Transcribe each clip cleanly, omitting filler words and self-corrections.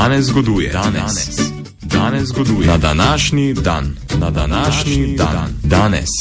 Danes zgoduje. Danes zgoduje. Na današnji dan. Danes.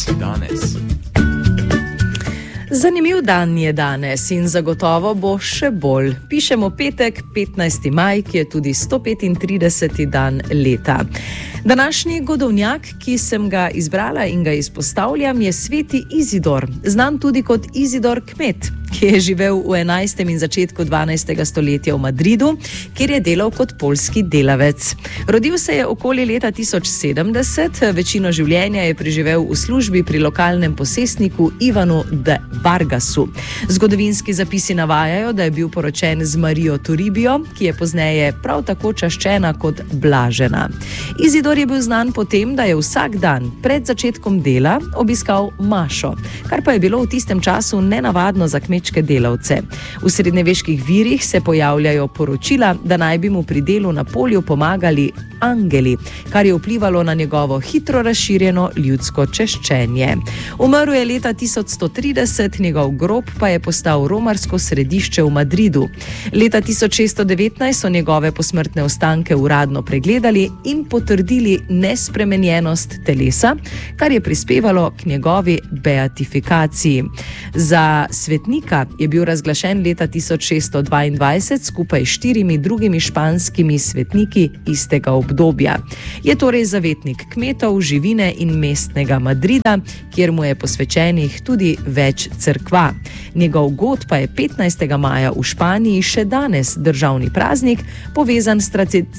Zanimiv dan je danes in zagotovo bo še bolj. Pišemo petek, 15. maj, ki je tudi 135. dan leta. Današnji godovnjak, ki sem ga izbrala in ga izpostavljam, je sveti Izidor, znan tudi kot Izidor Kmet, ki je živel v 11. in začetku 12. stoletja v Madridu, kjer je delal kot poljski delavec. Rodil se je okoli leta 1070, večino življenja je preživel v službi pri lokalnem posestniku Ivanu de Vargasu. Zgodovinski zapisi navajajo, da je bil poročen z Marijo Toribio, ki je pozneje prav tako čaščena kot blažena. Izidor je bil znan po tem, da je vsak dan pred začetkom dela obiskal mašo, kar pa je bilo v tistem času nenavadno za kmečke delavce. V srednjeveških virih se pojavljajo poročila, da naj bi mu pri delu na polju pomagali angeli, kar je vplivalo na njegovo hitro razširjeno ljudsko češčenje. Umrl je leta 1130, njegov grob pa je postal romarsko središče v Madridu. Leta 1619 so njegove posmrtne ostanke uradno pregledali in potrdili nespremenjenost telesa, kar je prispevalo k njegovi beatifikaciji. Za svetnika je bil razglašen leta 1622 skupaj s 4 drugimi španskimi svetniki istega obdobja. Je torej zavetnik kmetov, živine in mestnega Madrida, kjer mu je posvečenih tudi več cerkva. Njegov god pa je 15. maja v Španiji še danes državni praznik, povezan s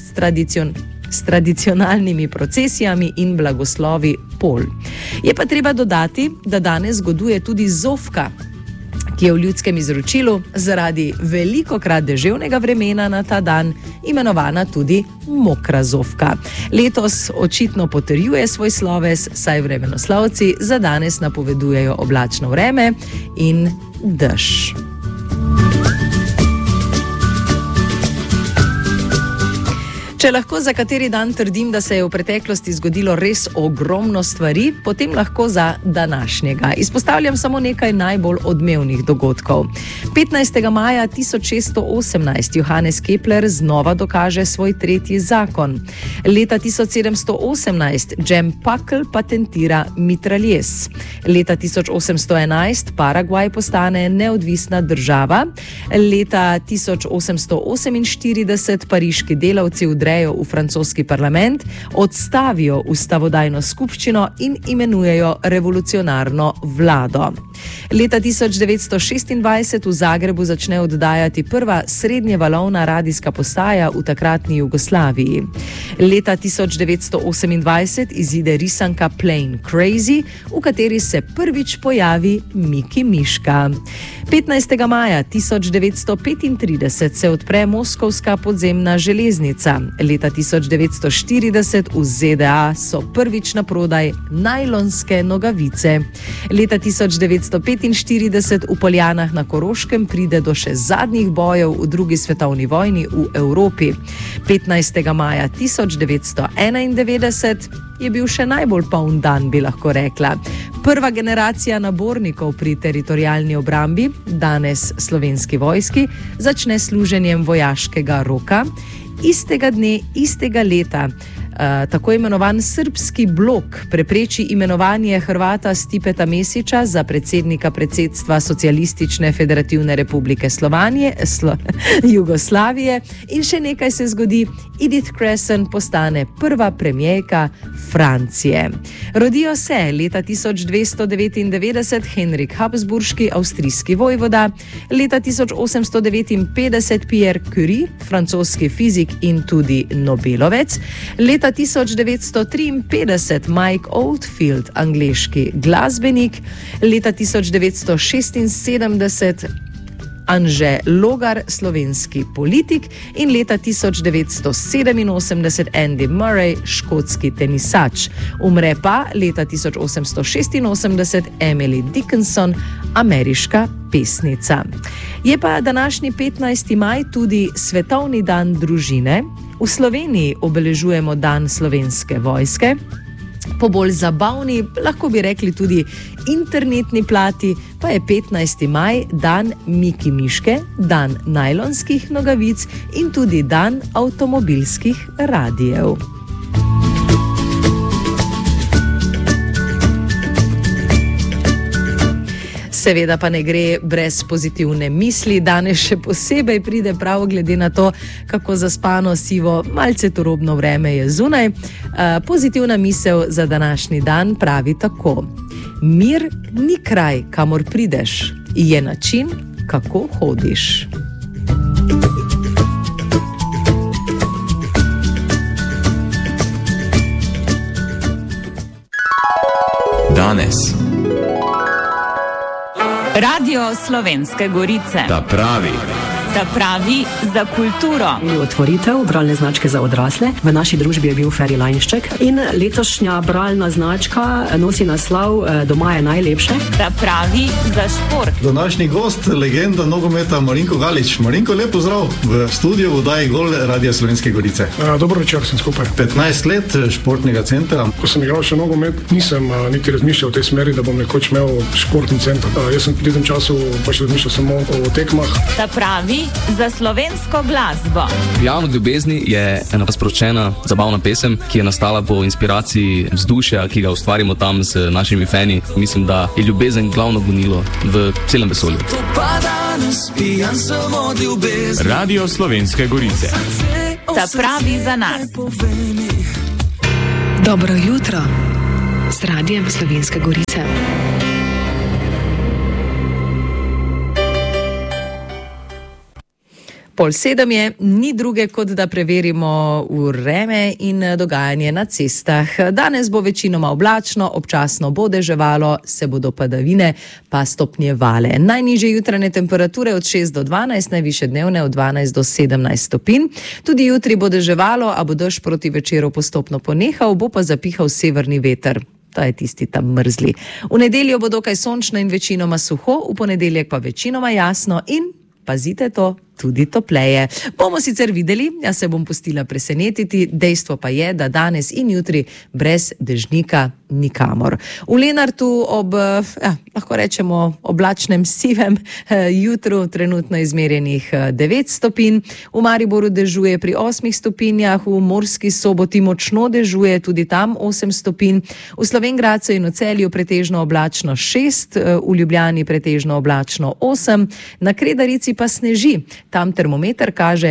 tradicionalnimi procesijami in blagoslovi pol. Je pa treba dodati, da danes zgoduje tudi Zofka, ki je v ljudskem izročilu zaradi velikokrat deževnega vremena na ta dan imenovana tudi Mokra Zofka. Letos očitno potrjuje svoj sloves, saj vremenoslovci za danes napovedujejo oblačno vreme in dež. Če lahko za kateri dan trdim, da se je v preteklosti zgodilo res ogromno stvari, potem lahko za današnjega. Izpostavljam samo nekaj najbolj odmevnih dogodkov. 15. maja 1618 Johannes Kepler znova dokaže svoj tretji zakon. Leta 1718 Jem Pakl patentira mitraljez. Leta 1811 Paragvaj postane neodvisna država. Leta 1848 pariški delavci vdrejo v francoski parlament, odstavijo ustavodajno skupščino in imenujejo revolucionarno vlado. Leta 1926 v Zagrebu začne oddajati prva srednjevalovna radijska postaja v takratni Jugoslaviji. Leta 1928 izide risanka Plain Crazy, v kateri se prvič pojavi Miki Miška. 15. maja 1935 se odpre moskovska podzemna železnica. Leta 1940 v ZDA so prvič na prodaj najlonske nogavice. Leta 1945 v Poljanah na Koroškem pride do še zadnjih bojev v drugi svetovni vojni v Evropi. 15. maja 1991 je bil še najbolj poln dan, bi lahko rekla. Prva generacija nabornikov pri teritorialni obrambi, danes slovenski vojski, začne služenjem vojaškega roka. Istega dne, istega leta, tako imenovan srbski blok prepreči imenovanje Hrvata Stipeta Mesića za predsednika predsedstva Socialistične federativne republike Jugoslavije in še nekaj se zgodi. Edith Crescent postane prva premijerka Francije. Rodijo se leta 1299 Henrik Habsburški, avstrijski vojvoda, leta 1859 Pierre Curie, francoski fizik in tudi Nobelovec, leta 1953 Mike Oldfield, angleški glasbenik, leta 1976 Anže Logar, slovenski politik in leta 1987 Andy Murray, škotski tenisač. Umre pa leta 1886 Emily Dickinson, ameriška pesnica. Je pa današnji 15. maj tudi svetovni dan družine. V Sloveniji obeležujemo dan Slovenske vojske. Po bolj zabavni, lahko bi rekli tudi internetni plati, pa je 15. maj dan Miki Miške, dan najlonskih nogavic in tudi dan avtomobilskih radijev. Seveda pa ne gre brez pozitivne misli, danes še posebej pride prav glede na to, kako zaspano, sivo, malce turobno vreme je zunaj. Pozitivna misel za današnji dan pravi tako: mir ni kraj, kamor prideš, je način, kako hodiš. Danes. Radio Slovenske Gorice. Ta pravi za kulturo. Otvoritev bralne značke za odrasle. V naši družbi je bil Feri Lajnšček in letošnja bralna značka nosi naslov Doma je najlepše. Ta pravi za šport. Današnji gost, legenda nogometa Marinko Galič. Marinko, lep pozdrav v studiu v oddaji Gol Radio Slovenske Gorice. Dobro večer, sem skupaj. 15 let športnega centra. Ko sem igral še nogomet, nisem niti razmišljal v tej smeri, da bom nekoč imel športni center. Jaz sem v tem času pač razmišljal samo o tekmah. Ta pravi za slovensko glasbo. Javno ljubezni je ena sproščena, zabavna pesem, ki je nastala po inspiraciji vzdušja, ki ga ustvarimo tam z našimi fani. Mislim, da je ljubezen glavno gonilo v celem vesolju. Radio Slovenske Gorice. Ta pravi za nas. Dobro jutro z Radijem Slovenske Gorice. Pol 7 je, ni druge, kot da preverimo vreme in dogajanje na cestah. Danes bo večinoma oblačno, občasno bo deževalo, se bodo padavine pa stopnjevale. Najnižje jutranje temperature od 6 do 12, najvišje dnevne od 12 do 17 stopinj. Tudi jutri bo deževalo, a bo dež proti večeru postopno ponehal, bo pa zapihal severni veter. To je tisti tam mrzli. V nedeljo bo dokaj sončno in večinoma suho, v ponedeljek pa večinoma jasno in, pazite to, tudi topleje. Bomo sicer videli, jaz se bom pustila presenetiti, dejstvo pa je, da danes in jutri brez dežnika nikamor. V Lenartu ob, lahko rečemo, oblačnem sivem jutru trenutno izmerjenih 9 stopinj, v Mariboru dežuje pri 8 stopinjah, v Murski Soboti močno dežuje, tudi tam 8 stopinj, v Slovenj Gradcu in v Celju pretežno oblačno 6, v Ljubljani pretežno oblačno 8, na Kredarici pa sneži. Tam termometer kaže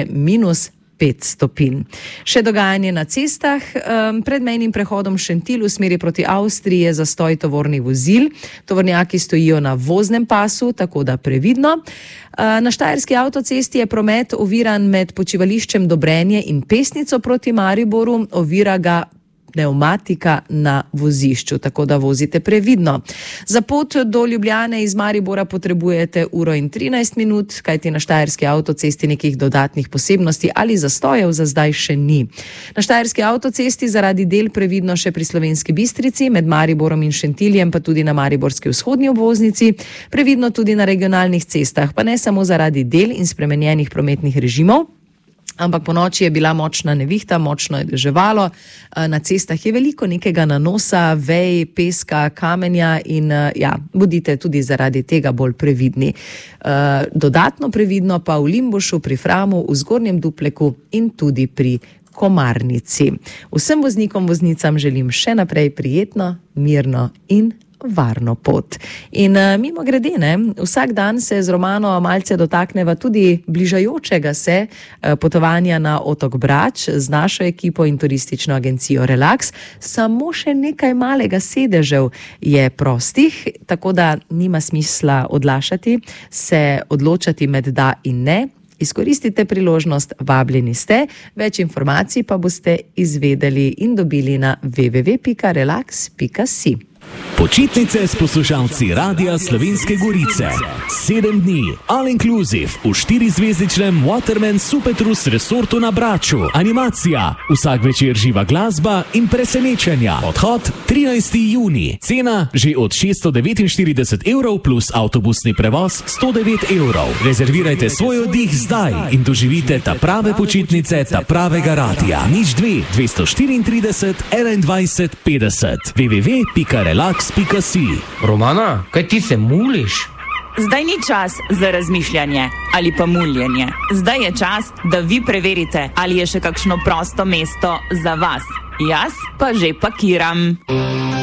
-5 stopinj. Še dogajanje na cestah. Pred mejnim prehodom Šentilj v smeri proti Avstriji je zastoj tovornih vozil. Tovornjaki stojijo na voznem pasu, tako da previdno. Na Štajerski avtocesti je promet oviran med počivališčem Dobrenje in Pesnico proti Mariboru. Ovira ga pnevmatika na vozišču, tako da vozite previdno. Za pot do Ljubljane iz Maribora potrebujete 1:13 minut, kajti na Štajerski avtocesti nekih dodatnih posebnosti ali zastojev za zdaj še ni. Na Štajerski avtocesti zaradi del previdno še pri Slovenski Bistrici, med Mariborom in Šentiljem, pa tudi na Mariborski vzhodni obvoznici, previdno tudi na regionalnih cestah, pa ne samo zaradi del in spremenjenih prometnih režimov, ampak po noči je bila močna nevihta, močno je deževalo, na cestah je veliko nekega nanosa, vej, peska, kamenja in bodite tudi zaradi tega bolj previdni. Dodatno previdno pa v Limbušu, pri Framu, v Zgornjem Dupleku in tudi pri Komarnici. Vsem voznikom, voznicam želim še naprej prijetno, mirno in varno pot. In mimo grede, vsak dan se z Romano malce dotakneva tudi bližajočega se potovanja na otok Brač z našo ekipo in turistično agencijo Relax. Samo še nekaj malega sedežev je prostih, tako da nima smisla odlašati, se odločati med da in ne. Izkoristite priložnost, vabljeni ste, več informacij pa boste izvedeli in dobili na www.relax.si. Počitnice s poslušalci Radia Slovenske Gorice. 7 dni, all inclusive, v 4-zvezdičnem Waterman Supertrus resortu na Braču. Animacija, vsak večer živa glasba in presenečenja. Odhod 13. juni. Cena že od 649 € plus avtobusni prevoz 109 €. Rezervirajte svoj oddih zdaj in doživite ta prave počitnice, ta pravega radia. 02 234 21 50 www.relax.si. Romana, kaj ti se muliš? Zdaj ni čas za razmišljanje ali pa muljenje. Zdaj je čas, da vi preverite, ali je še kakšno prosto mesto za vas. Jaz pa že pakiram.